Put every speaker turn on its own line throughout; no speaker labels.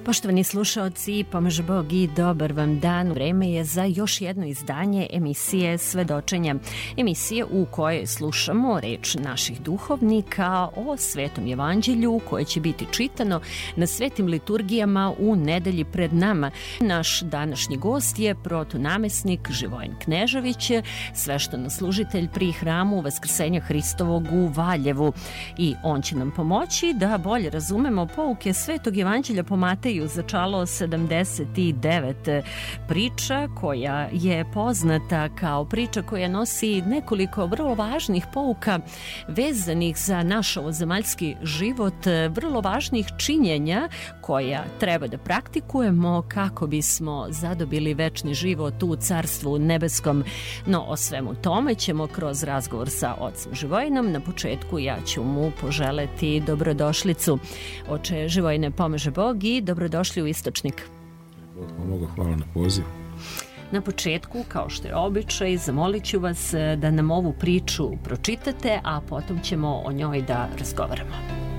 Poštovani slušaoci, pomaže Bog i dobar vam dan. Vreme je za još jedno izdanje emisije Svedočenja. Emisije u kojoj slušamo reč naših duhovnika o Svetom evanđelju koje će biti čitano na svetim liturgijama u nedelji pred nama. Naš današnji gost je protonamesnik Živojin Knežević, sveštenoslužitelj pri hramu Vaskrsenja Hristovog u Valjevu. I on će nam pomoći da bolje razumemo pouke Svetog evanđelja po Mateju za čalo 79, priča koja je poznata kao priča koja nosi nekoliko vrlo važnih pouka vezanih za naš ovozemaljski život, vrlo važnih činjenja koja treba da praktikujemo kako bismo zadobili večni život u Carstvu nebeskom. No, o svemu tome ćemo kroz razgovor sa ocem Živojinom. Na početku ja ću mu poželeti dobrodošlicu. Oče Živojine, pomaže Bog i dobrodošli u Istočnik.
Hvala na poziv.
Na početku, kao što je običaj, zamolit ću vas da nam ovu priču pročitate, a potom ćemo o njoj da razgovaramo.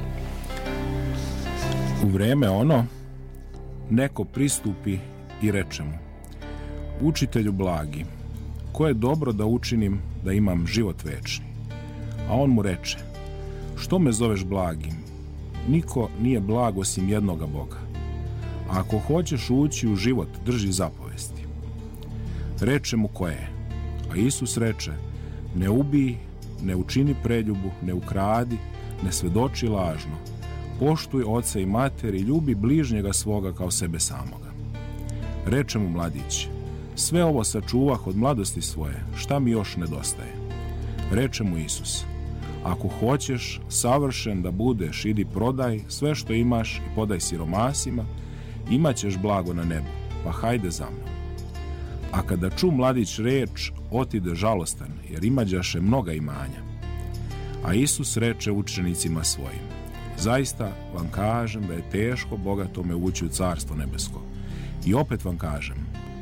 U vreme ono, neko pristupi i reče mu: Učitelju blagi, ko je dobro da učinim da imam život večni? A on mu reče: Što me zoveš blagim? Niko nije blag osim jednoga Boga. A ako hoćeš ući u život, drži zapovesti. Reče mu koje? A Isus reče: Ne ubij, ne učini preljubu, ne ukradi, ne svedoči lažno, poštuj oca i mater i ljubi bližnjega svoga kao sebe samoga. Reče mu mladić: Sve ovo sačuvah od mladosti svoje, šta mi još nedostaje? Reče mu Isus: Ako hoćeš savršen da budeš, idi prodaj sve što imaš i podaj siromasima, imaćeš blago na nebu, pa hajde za mnom. A kada ču mladić reč, otide žalostan, jer imađaše mnoga imanja. A Isus reče učenicima svojim: Zaista vam kažem da je teško bogatome ući u Carstvo nebesko. I opet vam kažem,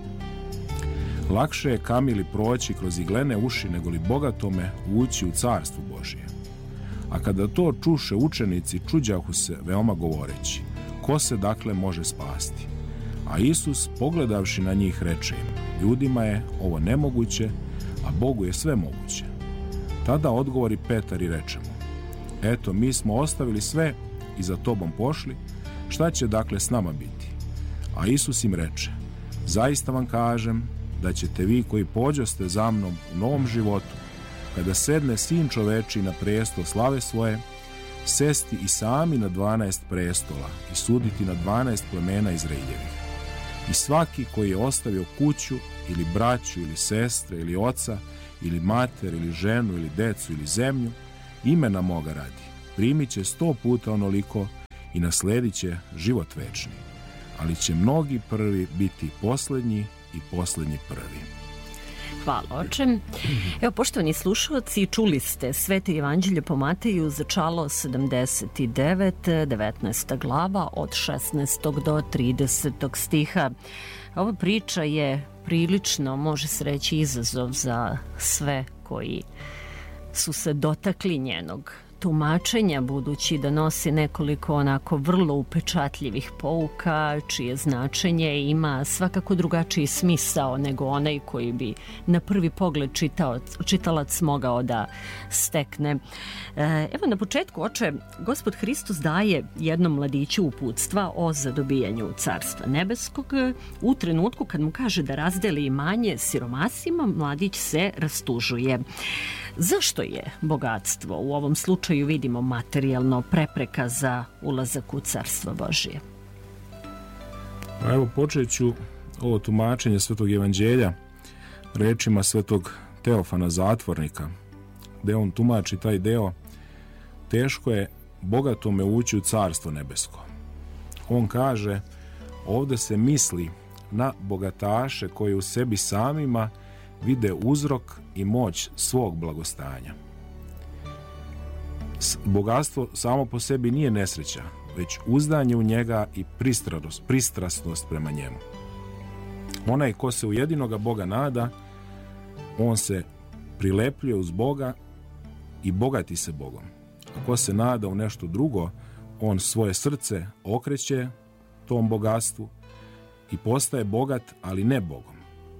lakše je kamili proći kroz iglene uši nego li bogatome ući u Carstvo Božije. A kada to čuše učenici, čuđahu se veoma govoreći: Ko se dakle može spasti? A Isus, pogledavši na njih, reče im: Ljudima je ovo nemoguće, a Bogu je sve moguće. Tada odgovori Petar i reče mu: Eto, mi smo ostavili sve i za tobom pošli, šta će dakle s nama biti? A Isus im reče: Zaista vam kažem da ćete vi koji pođoste za mnom u novom životu, kada sedne Sin čoveči na prestol slave svoje, sesti i sami na 12 prestola i suditi na 12 plemena Izraeljevih. I svaki koji je ostavio kuću ili braću ili sestre ili oca ili mater ili ženu ili decu ili zemlju, imena moga radi, primit će 100 puta onoliko i nasledit će život večni. Ali će mnogi prvi biti poslednji i poslednji prvi.
Hvala, oče. Evo, poštovani slušalci, čuli ste Sveto evanđelje po Mateju za čalo 79, 19. glava od 16. do 30. stiha. Ova priča je prilično, može se reći, izazov za sve koji su se dotakli njenog tumačenja, budući da nosi nekoliko onako vrlo upečatljivih pouka, čije značenje ima svakako drugačiji smisao nego onaj koji bi na prvi pogled čitalac mogao da stekne. Evo, na početku, oče, Gospod Hristos daje jednom mladiću uputstva o zadobijanju Carstva nebeskog. U trenutku kad mu kaže da razdeli imanje siromasima, mladić se rastužuje. Zašto je bogatstvo, u ovom slučaju vidimo materijalno, prepreka za ulazak u Carstvo Božije?
Evo, počet ću ovo tumačenje Svetog evanđelja rečima Svetog Teofana Zatvornika, gde on tumači taj deo: Teško je bogatome ući u Carstvo nebesko. On kaže, ovde se misli na bogataše koji u sebi samima vide uzrok i moć svog blagostanja. Bogatstvo samo po sebi nije nesreća, već uzdanje u njega i pristrasnost prema njemu. Onaj ko se u jedinoga Boga nada, on se prilepljuje uz Boga i bogati se Bogom. A ko se nada u nešto drugo, on svoje srce okreće tom bogatstvu i postaje bogat, ali ne Bogom.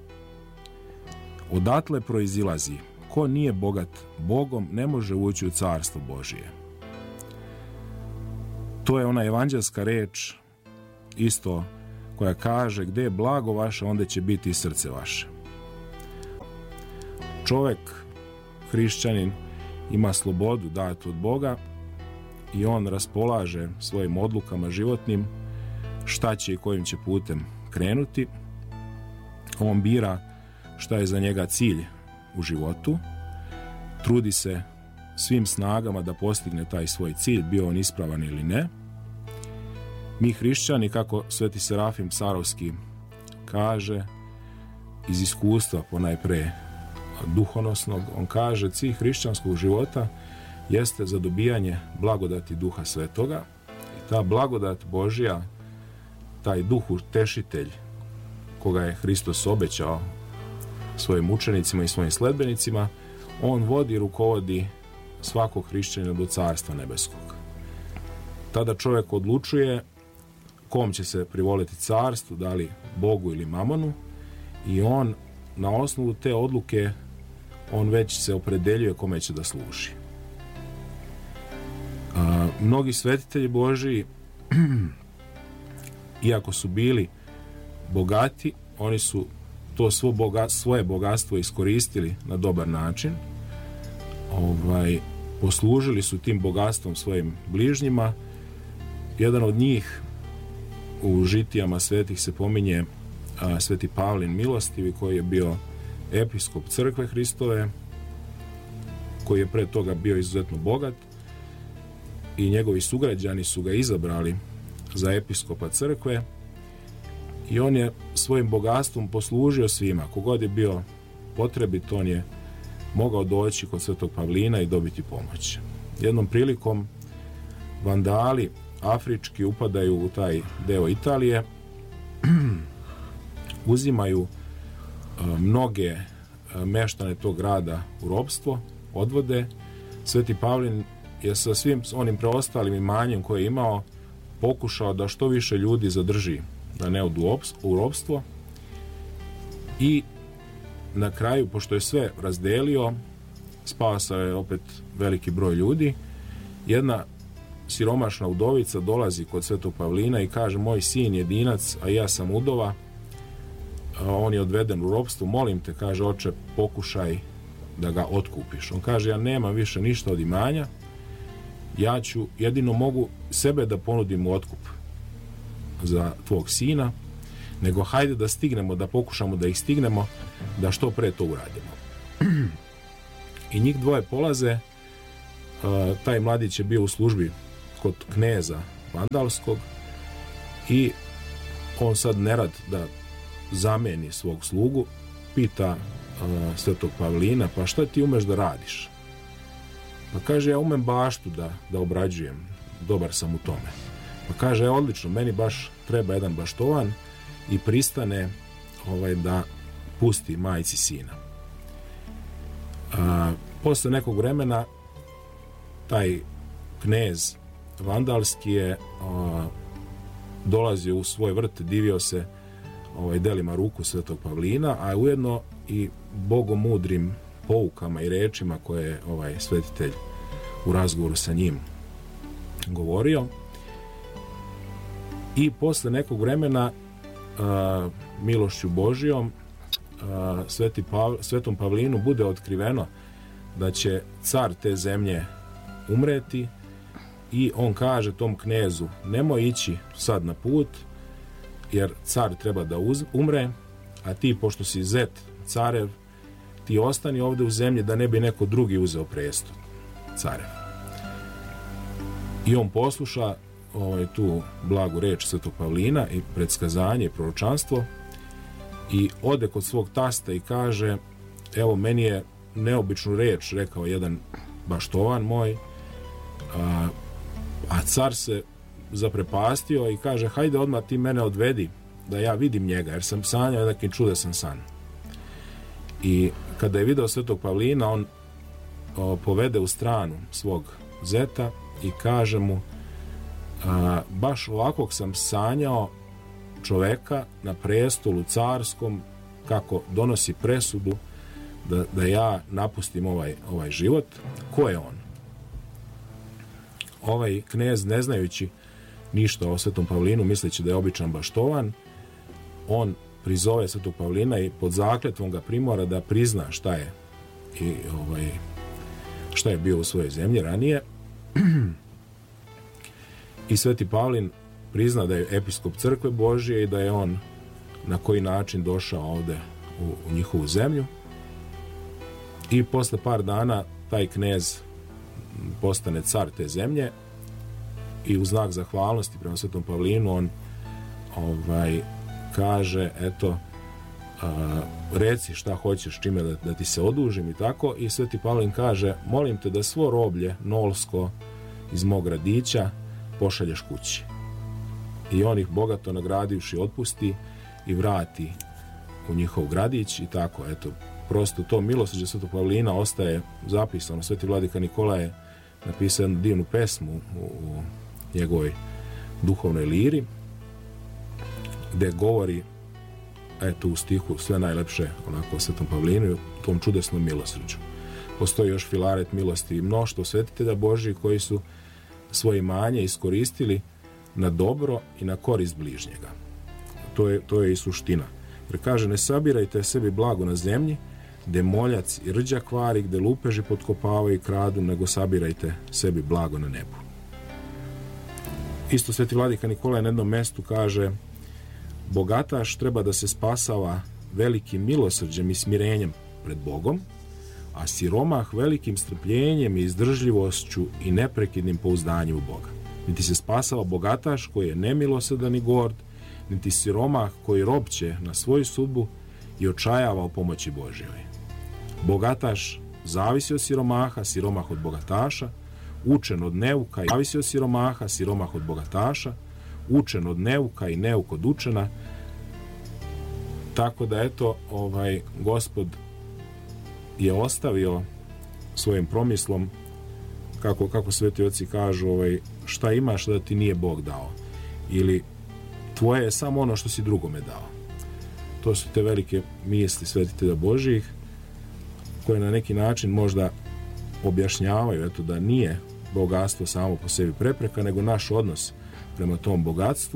Odatle proizilazi, ko nije bogat Bogom ne može ući u carstvo Božije. To je ona evanđelska reč isto koja kaže gdje je blago vaše, onda će biti i srce vaše. Čovjek, hrišćanin, ima slobodu datu od Boga i on raspolaže svojim odlukama životnim šta će i kojim će putem krenuti. On bira šta je za njega cilj u životu, trudi se svim snagama da postigne taj svoj cilj, bio on ispravan ili ne. Mi hrišćani, kako Sveti Serafim Psarovski kaže, iz iskustva ponajpre duhonosnog, on kaže, cilj hrišćanskog života jeste zadobijanje blagodati Duha Svetoga i ta blagodat Božja, taj Duh utešitelj koga je Hristos obećao svojim učenicima i svojim sledbenicima, on vodi i rukovodi svakog hrišćanina do Carstva nebeskog. Tada čovjek odlučuje kom će se privoliti carstvu, da li Bogu ili mamonu, i on na osnovu te odluke on već se opredeljuje kome će da služi. Mnogi svetitelji Božiji, iako su bili bogati, oni su to svoje bogatstvo iskoristili na dobar način. Poslužili su tim bogatstvom svojim bližnjima. Jedan od njih u žitijama svetih se pominje Sveti Pavlin Milostivi, koji je bio episkop crkve Hristove, koji je pre toga bio izuzetno bogat i njegovi sugrađani su ga izabrali za episkopa crkve i on je svojim bogatstvom poslužio svima. Kogod je bio potrebit, on je mogao doći kod Svetog Pavlina i dobiti pomoć. Jednom prilikom vandali afrički upadaju u taj deo Italije, uzimaju mnoge meštane tog grada u ropstvo, odvode. Sveti Pavlin je sa svim onim preostalim imanjem koje je imao pokušao da što više ljudi zadrži, da ne odu u ropstvo, i na kraju, pošto je sve razdelio, spasao je opet veliki broj ljudi. Jedna siromašna udovica dolazi kod Svetog Pavlina i kaže, moj sin je jedinac, a ja sam udova, on je odveden u ropstvo, molim te, kaže, oče, pokušaj da ga otkupiš. On kaže, ja nemam više ništa od imanja, ja ću, jedino mogu sebe da ponudim u otkup za tvog sina, nego hajde da stignemo, da pokušamo da ih stignemo, da što pre to uradimo. I njih dvoje polaze. Taj mladić je bio u službi kod kneza Vandalskog i on sad nerad da zameni svog slugu, pita Svetog Pavlina, pa šta ti umeš da radiš? Pa kaže, ja umem baštu da obrađujem, dobar sam u tome. Pa kaže, odlično, meni baš treba jedan baštovan, i pristane da pusti majci sina. Posle nekog vremena taj knez vandalski je dolazio u svoj vrt, divio se delima ruku Svetog Pavlina, a ujedno i bogomudrim poukama i rečima koje je svetitelj u razgovoru sa njim govorio. I posle nekog vremena milošću Božijom Svetom Pavlinu bude otkriveno da će car te zemlje umreti i on kaže tom knezu, nemoj ići sad na put jer car treba da umre, a ti, pošto si zet carev, ti ostani ovde u zemlji da ne bi neko drugi uzeo presto carev. I on posluša tu blagu reč Svetog Pavlina i predskazanje i proročanstvo i ode kod svog tasta i kaže, evo, meni je neobičnu reč rekao jedan baštovan moj, a car se zaprepastio i kaže, hajde odmah ti mene odvedi da ja vidim njega, jer sam sanjao neki čudesan san. I kada je video Svetog Pavlina, on povede u stranu svog zeta i kaže mu, baš ovakvog sam sanjao čoveka na prestolu carskom, kako donosi presudu da ja napustim ovaj život. Ko je on? Ovaj knez, ne znajući ništa o Svetom Pavlinu, misleći da je običan baštovan, on prizove Svetog Pavlina i pod zakletvom ga primora da prizna šta je bio u svojoj zemlji ranije. I Sveti Pavlin prizna da je episkop crkve Božije i da je on na koji način došao ovde u njihovu zemlju. I posle par dana taj knez postane car te zemlje i u znak zahvalnosti prema Svetom Pavlinu on kaže, eto, reci šta hoćeš, čime da ti se odužim i tako. I Sveti Pavlin kaže, molim te da svo roblje nolsko iz mog gradića pošalješ kući. I on ih bogato nagradivši otpusti i vrati u njihov gradić i tako, eto, prosto to milosrđe Svetog Pavlina ostaje zapisano. Sveti vladika Nikola je napisao jednu divnu pesmu u njegovoj duhovnoj liri, gde govori, eto, u stihu sve najlepše onako o Svetom Pavlinu i tom čudesnom milosrđu. Postoji još Filaret milosti i mnoštvo svetitelja Božjih koji su svoje imanje iskoristili na dobro i na korist bližnjega. To je i suština. Jer kaže, ne sabirajte sebi blago na zemlji, gde moljac i rđa kvari, gde lupeži potkopavaju i kradu, nego sabirajte sebi blago na nebu. Isto Sveti vladika Nikola na jednom mestu kaže, bogataš treba da se spasava velikim milosrđem i smirenjem pred Bogom, a siromah velikim strpljenjem i izdržljivošću i neprekidnim pouzdanjem u Boga. Niti se spasava bogataš koji je nemilosrdan i gord, niti siromah koji ropće na svoju sudbu i očajava o pomoći Božjoj. Bogataš zavisi od siromaha, siromah od bogataša, učen od neuka i zavisi od siromaha, siromah od bogataša, učen od neuka i neuk od učena. Tako da, eto, Gospod je ostavio svojim promislom, kako sveti oci kažu, šta imaš da ti nije Bog dao, ili tvoje je samo ono što si drugome dao. To su te velike misli svetitelja Božjih, koje na neki način možda objašnjavaju, eto, da nije bogatstvo samo po sebi prepreka, nego naš odnos prema tom bogatstvu.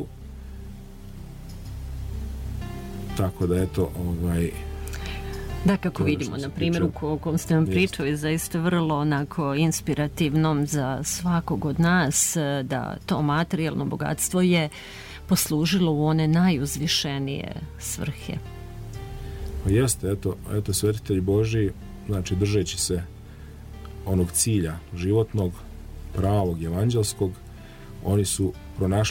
Tako da, eto,
Da, kako vidimo, na primjeru o kom ste vam pričali, zaista vrlo onako inspirativnom za svakog od nas, da to materijalno bogatstvo je poslužilo u one najuzvišenije svrhe.
Jeste, eto svetitelji Božji, znači držeći se onog cilja životnog, pravog, evanđelskog, oni su pronašli